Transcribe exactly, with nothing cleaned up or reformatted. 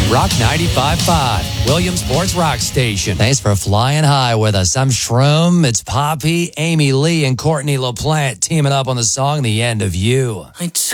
Rock ninety-five point five, Williams Sports Rock Station. Thanks for flying high with us. I'm Shroom. It's Poppy, Amy Lee, and Courtney LaPlante teaming up on the song The End of You. I